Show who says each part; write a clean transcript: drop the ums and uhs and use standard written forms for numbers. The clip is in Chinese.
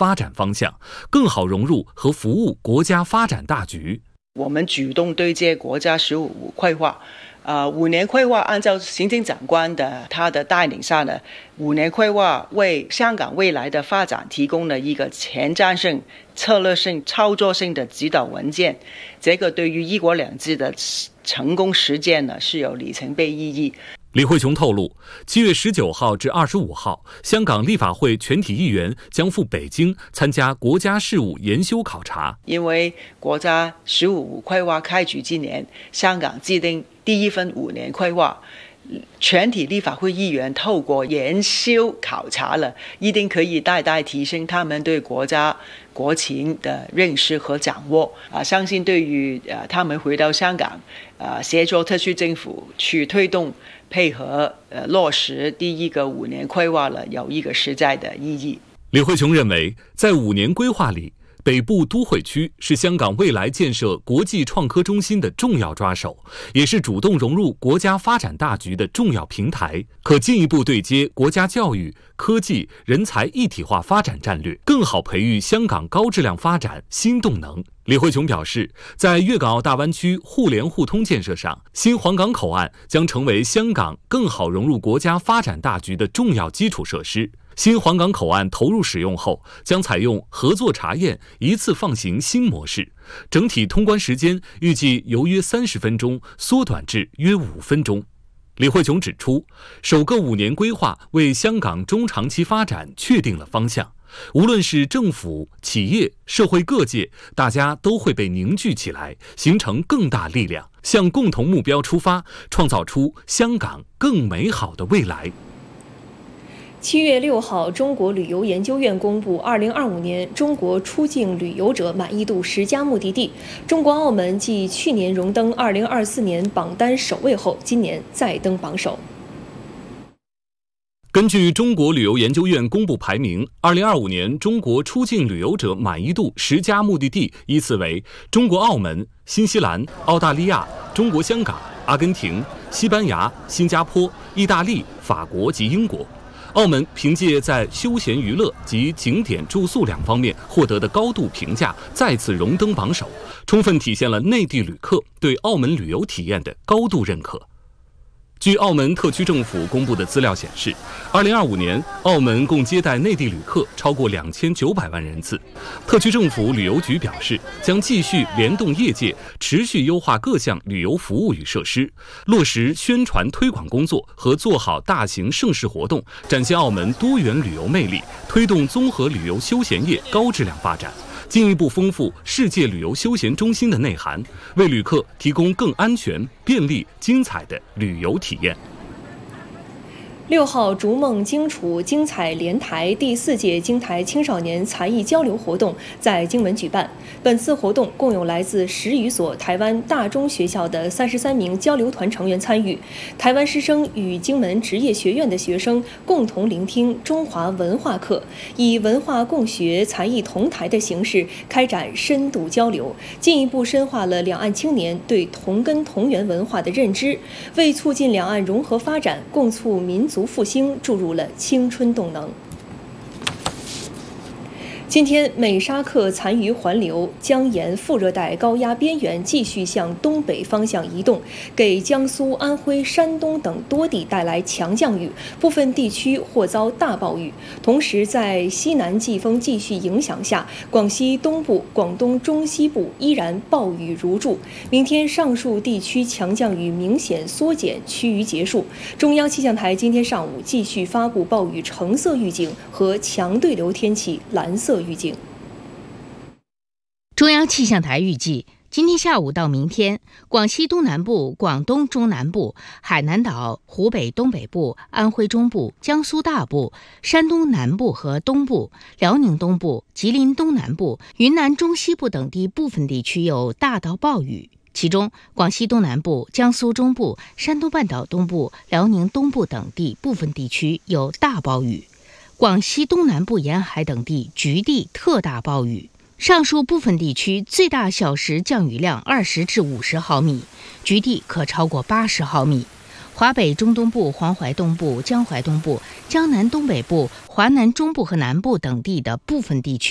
Speaker 1: 发展方向，更好融入和服务国家发展大局。
Speaker 2: 我们主动对接国家15五规划，5年规划按照行政长官他的带领下呢，5年规划为香港未来的发展提供了一个前瞻性、策略性、操作性的指导文件。这个对于一国两制的成功实践呢是有里程碑意义。
Speaker 1: 李慧琼透露，7月19号至25号，香港立法会全体议员将赴北京参加国家事务研修考察。
Speaker 2: 因为国家15五规划开局之年，香港制定第一份5年规划，全体立法会议员透过研修考察了，一定可以大大提升他们对国家国情的认识和掌握。相信对于他们回到香港，协助特区政府去推动配合落实第一个5年规划了，有一个实在的意义。
Speaker 1: 李慧琼认为，在5年规划里，北部都会区是香港未来建设国际创科中心的重要抓手，也是主动融入国家发展大局的重要平台，可进一步对接国家教育、科技、人才一体化发展战略，更好培育香港高质量发展新动能。李慧琼表示，在粤港澳大湾区互联互通建设上，新皇岗口岸将成为香港更好融入国家发展大局的重要基础设施。新皇岗口岸投入使用后，将采用合作查验、一次放行新模式，整体通关时间预计由约30分钟缩短至约5分钟。李慧琼指出，首个5年规划为香港中长期发展确定了方向，无论是政府、企业、社会各界，大家都会被凝聚起来，形成更大力量，向共同目标出发，创造出香港更美好的未来。
Speaker 3: 7月6号，中国旅游研究院公布2025年中国出境旅游者满意度10家目的地，中国澳门继去年荣登2024年榜单首位后，今年再登榜首。
Speaker 1: 根据中国旅游研究院公布排名，2025年中国出境旅游者满意度10家目的地依次为中国澳门、新西兰、澳大利亚、中国香港、阿根廷、西班牙、新加坡、意大利、法国及英国。澳门凭借在休闲娱乐及景点住宿2方面获得的高度评价，再次荣登榜首，充分体现了内地旅客对澳门旅游体验的高度认可。据澳门特区政府公布的资料显示，2025年澳门共接待内地旅客超过2900万人次。特区政府旅游局表示，将继续联动业界，持续优化各项旅游服务与设施，落实宣传推广工作和做好大型盛事活动，展现澳门多元旅游魅力，推动综合旅游休闲业高质量发展，进一步丰富世界旅游休闲中心的内涵，为旅客提供更安全、便利、精彩的旅游体验。
Speaker 3: 6号，逐梦荆楚精彩莲台第4届京台青少年才艺交流活动在荆门举办。本次活动共有来自10余所台湾大中学校的33名交流团成员参与。台湾师生与荆门职业学院的学生共同聆听中华文化课，以文化共学、才艺同台的形式开展深度交流，进一步深化了两岸青年对同根同源文化的认知，为促进两岸融合发展、共促民族复兴注入了青春动能。今天，美沙克残余环流将沿副热带高压边缘继续向东北方向移动，给江苏、安徽、山东等多地带来强降雨，部分地区或遭大暴雨。同时，在西南季风继续影响下，广西东部、广东中西部依然暴雨如注。明天，上述地区强降雨明显缩减，趋于结束。中央气象台今天上午继续发布暴雨橙色预警和强对流天气蓝色预警。
Speaker 4: 中央气象台预计，今天下午到明天，广西东南部、广东中南部、海南岛、湖北东北部、安徽中部、江苏大部、山东南部和东部、辽宁东部、吉林东南部、云南中西部等地部分地区有大到暴雨。其中，广西东南部、江苏中部、山东半岛东部、辽宁东部等地部分地区有大暴雨，广西东南部沿海等地局地特大暴雨。上述部分地区最大小时降雨量20至50毫米，局地可超过80毫米。华北中东部、黄淮东部、江淮东部、江南东北部、华南中部和南部等地的部分地区